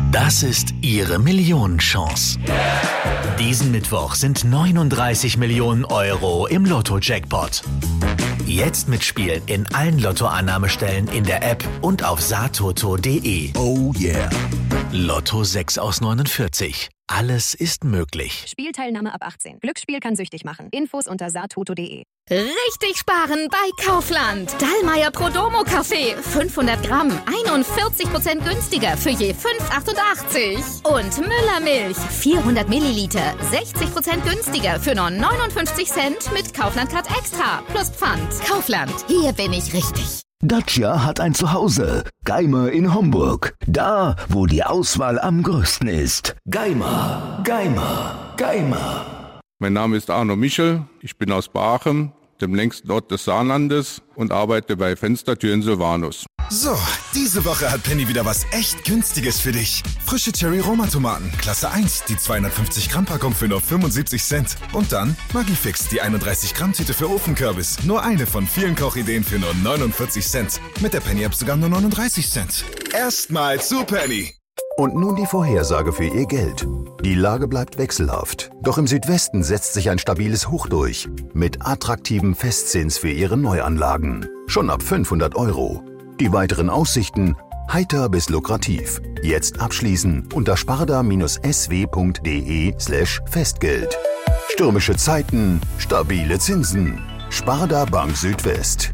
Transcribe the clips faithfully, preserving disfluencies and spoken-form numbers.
Das ist Ihre Millionenchance. Diesen Mittwoch sind neununddreißig Millionen Euro im Lotto-Jackpot. Jetzt mitspielen in allen Lottoannahmestellen in der App und auf satoto punkt de. Oh yeah. Lotto sechs aus neunundvierzig. Alles ist möglich. Spielteilnahme ab achtzehn. Glücksspiel kann süchtig machen. Infos unter satoto punkt de. Richtig sparen bei Kaufland. Dallmayr Prodomo Kaffee. fünfhundert Gramm. einundvierzig Prozent günstiger für je fünf Euro achtundachtzig. Und Müller Milch. vierhundert Milliliter. sechzig Prozent günstiger für nur neunundfünfzig Cent mit Kaufland Card Extra. Plus Pfand. Kaufland. Hier bin ich richtig. Dacia hat ein Zuhause. Geimer in Homburg. Da, wo die Auswahl am größten ist. Geimer, Geimer, Geimer. Mein Name ist Arno Michel. Ich bin aus Baachem, dem längsten Ort des Saarlandes, und arbeite bei Fenstertüren Sylvanus. So, diese Woche hat Penny wieder was echt Günstiges für dich. Frische Cherry-Roma-Tomaten, Klasse eins, die zweihundertfünfzig Gramm Packung für nur fünfundsiebzig Cent. Und dann Maggi-Fix, die einunddreißig Gramm Tüte für Ofenkürbis. Nur eine von vielen Kochideen für nur neunundvierzig Cent. Mit der Penny-App sogar nur neununddreißig Cent. Erstmal zu Penny. Und nun die Vorhersage für Ihr Geld. Die Lage bleibt wechselhaft. Doch im Südwesten setzt sich ein stabiles Hoch durch. Mit attraktivem Festzins für Ihre Neuanlagen. Schon ab fünfhundert Euro. Die weiteren Aussichten: heiter bis lukrativ. Jetzt abschließen unter sparda-sw punkt de slash Festgeld. Stürmische Zeiten, stabile Zinsen. Sparda Bank Südwest.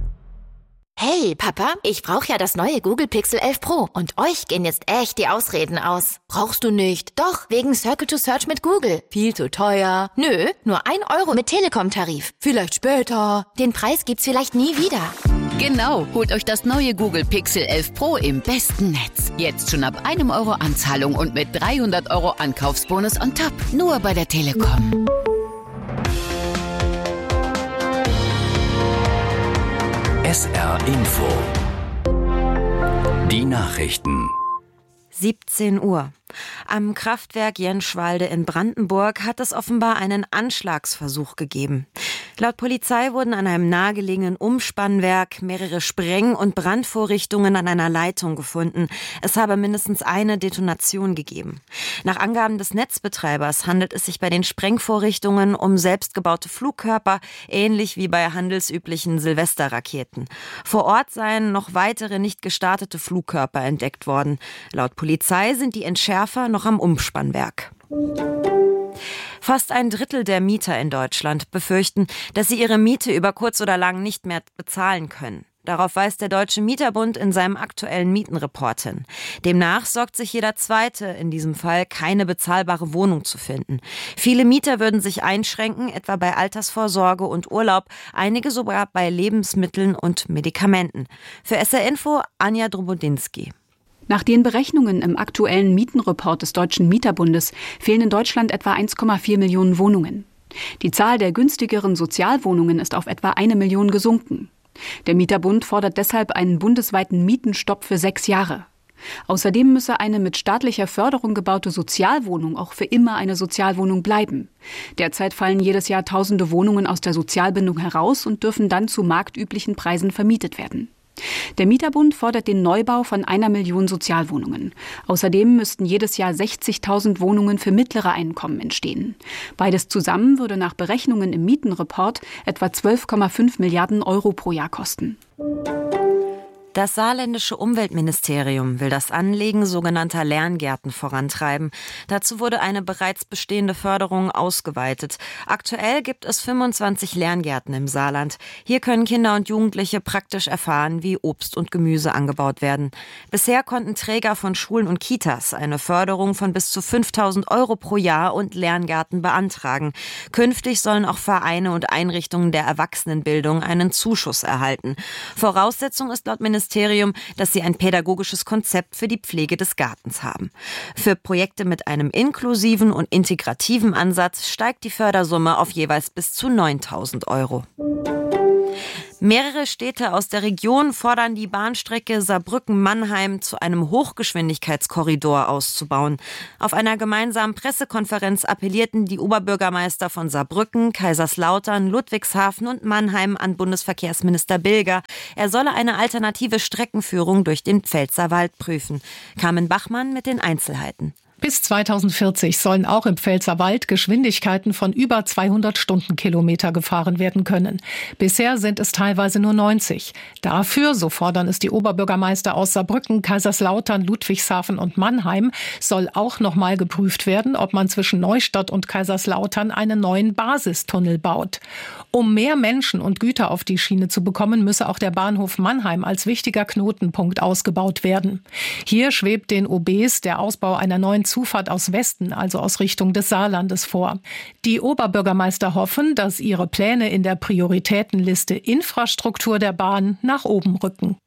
Hey, Papa, ich brauche ja das neue Google Pixel elf Pro und euch gehen jetzt echt die Ausreden aus. Brauchst du nicht? Doch, wegen Circle to Search mit Google. Viel zu teuer. Nö, nur ein Euro mit Telekom-Tarif. Vielleicht später. Den Preis gibt's vielleicht nie wieder. Genau, holt euch das neue Google Pixel elf Pro im besten Netz. Jetzt schon ab einem Euro Anzahlung und mit dreihundert Euro Ankaufsbonus on top. Nur bei der Telekom. S R Info. Die Nachrichten. siebzehn Uhr. Am Kraftwerk Jenschwalde in Brandenburg hat es offenbar einen Anschlagsversuch gegeben. Laut Polizei wurden an einem nahegelegenen Umspannwerk mehrere Spreng- und Brandvorrichtungen an einer Leitung gefunden. Es habe mindestens eine Detonation gegeben. Nach Angaben des Netzbetreibers handelt es sich bei den Sprengvorrichtungen um selbstgebaute Flugkörper, ähnlich wie bei handelsüblichen Silvesterraketen. Vor Ort seien noch weitere nicht gestartete Flugkörper entdeckt worden. Laut Polizei sind die Entschärfer noch am Umspannwerk. Fast ein Drittel der Mieter in Deutschland befürchten, dass sie ihre Miete über kurz oder lang nicht mehr bezahlen können. Darauf weist der Deutsche Mieterbund in seinem aktuellen Mietenreport hin. Demnach sorgt sich jeder Zweite, in diesem Fall keine bezahlbare Wohnung zu finden. Viele Mieter würden sich einschränken, etwa bei Altersvorsorge und Urlaub, einige sogar bei Lebensmitteln und Medikamenten. Für S R Info Anja Drobodinski. Nach den Berechnungen im aktuellen Mietenreport des Deutschen Mieterbundes fehlen in Deutschland etwa eins Komma vier Millionen Wohnungen. Die Zahl der günstigeren Sozialwohnungen ist auf etwa eine Million gesunken. Der Mieterbund fordert deshalb einen bundesweiten Mietenstopp für sechs Jahre. Außerdem müsse eine mit staatlicher Förderung gebaute Sozialwohnung auch für immer eine Sozialwohnung bleiben. Derzeit fallen jedes Jahr tausende Wohnungen aus der Sozialbindung heraus und dürfen dann zu marktüblichen Preisen vermietet werden. Der Mieterbund fordert den Neubau von einer Million Sozialwohnungen. Außerdem müssten jedes Jahr sechzigtausend Wohnungen für mittlere Einkommen entstehen. Beides zusammen würde nach Berechnungen im Mietenreport etwa zwölf Komma fünf Milliarden Euro pro Jahr kosten. Das saarländische Umweltministerium will das Anlegen sogenannter Lerngärten vorantreiben. Dazu wurde eine bereits bestehende Förderung ausgeweitet. Aktuell gibt es fünfundzwanzig Lerngärten im Saarland. Hier können Kinder und Jugendliche praktisch erfahren, wie Obst und Gemüse angebaut werden. Bisher konnten Träger von Schulen und Kitas eine Förderung von bis zu fünftausend Euro pro Jahr und Lerngärten beantragen. Künftig sollen auch Vereine und Einrichtungen der Erwachsenenbildung einen Zuschuss erhalten. Voraussetzung ist laut Ministerium, dass sie ein pädagogisches Konzept für die Pflege des Gartens haben. Für Projekte mit einem inklusiven und integrativen Ansatz steigt die Fördersumme auf jeweils bis zu neuntausend Euro. Mehrere Städte aus der Region fordern die Bahnstrecke Saarbrücken-Mannheim zu einem Hochgeschwindigkeitskorridor auszubauen. Auf einer gemeinsamen Pressekonferenz appellierten die Oberbürgermeister von Saarbrücken, Kaiserslautern, Ludwigshafen und Mannheim an Bundesverkehrsminister Bilger. Er solle eine alternative Streckenführung durch den Pfälzerwald prüfen. Carmen Bachmann mit den Einzelheiten. Bis zweitausendvierzig sollen auch im Pfälzerwald Geschwindigkeiten von über zweihundert Stundenkilometer gefahren werden können. Bisher sind es teilweise nur neunzig. Dafür, so fordern es die Oberbürgermeister aus Saarbrücken, Kaiserslautern, Ludwigshafen und Mannheim, soll auch noch mal geprüft werden, ob man zwischen Neustadt und Kaiserslautern einen neuen Basistunnel baut. Um mehr Menschen und Güter auf die Schiene zu bekommen, müsse auch der Bahnhof Mannheim als wichtiger Knotenpunkt ausgebaut werden. Hier schwebt den O Bs der Ausbau einer neuen Zufahrt aus Westen, also aus Richtung des Saarlandes, vor. Die Oberbürgermeister hoffen, dass ihre Pläne in der Prioritätenliste Infrastruktur der Bahn nach oben rücken.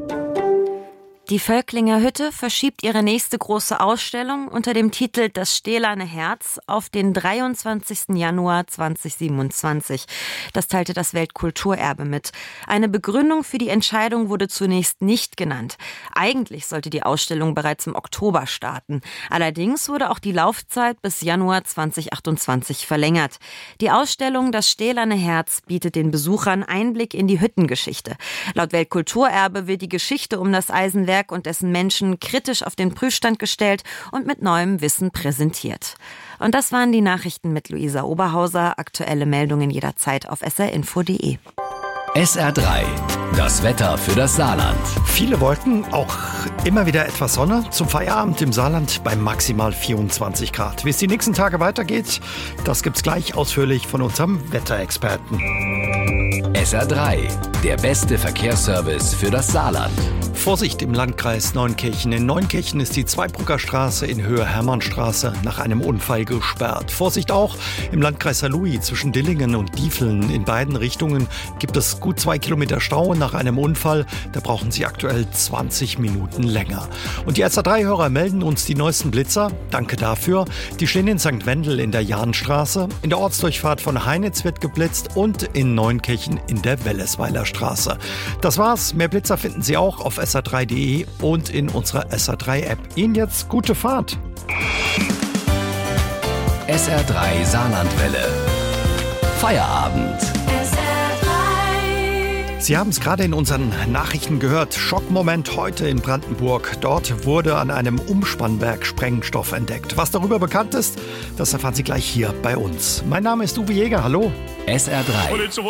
Die Völklinger Hütte verschiebt ihre nächste große Ausstellung unter dem Titel Das stählerne Herz auf den dreiundzwanzigsten Januar zweitausendsiebenundzwanzig. Das teilte das Weltkulturerbe mit. Eine Begründung für die Entscheidung wurde zunächst nicht genannt. Eigentlich sollte die Ausstellung bereits im Oktober starten. Allerdings wurde auch die Laufzeit bis Januar zweitausendachtundzwanzig verlängert. Die Ausstellung Das stählerne Herz bietet den Besuchern Einblick in die Hüttengeschichte. Laut Weltkulturerbe wird die Geschichte um das Eisenwerk und dessen Menschen kritisch auf den Prüfstand gestellt und mit neuem Wissen präsentiert. Und das waren die Nachrichten mit Luisa Oberhauser. Aktuelle Meldungen jederzeit auf s r info punkt d e. S R drei. Das Wetter für das Saarland. Viele Wolken, auch immer wieder etwas Sonne. Zum Feierabend im Saarland bei maximal vierundzwanzig Grad. Wie es die nächsten Tage weitergeht, das gibt's gleich ausführlich von unserem Wetterexperten. S R drei. Der beste Verkehrsservice für das Saarland. Vorsicht im Landkreis Neunkirchen. In Neunkirchen ist die Zweibrücker Straße in Höhe Hermannstraße nach einem Unfall gesperrt. Vorsicht auch im Landkreis Saarlouis zwischen Dillingen und Diefeln. In beiden Richtungen gibt es gut zwei Kilometer Stau nach einem Unfall. Da brauchen Sie aktuell zwanzig Minuten länger. Und die S R drei Hörer melden uns die neuesten Blitzer. Danke dafür. Die stehen in Sankt Wendel in der Jahnstraße. In der Ortsdurchfahrt von Heinitz wird geblitzt und in Neunkirchen in der Wellesweiler Straße. Das war's. Mehr Blitzer finden Sie auch auf S R drei punkt d e und in unserer S R drei App. Ihnen jetzt gute Fahrt. S R drei Saarlandwelle. Feierabend. Sie haben es gerade in unseren Nachrichten gehört. Schockmoment heute in Brandenburg. Dort wurde an einem Umspannwerk Sprengstoff entdeckt. Was darüber bekannt ist, das erfahren Sie gleich hier bei uns. Mein Name ist Uwe Jäger. Hallo. S R drei.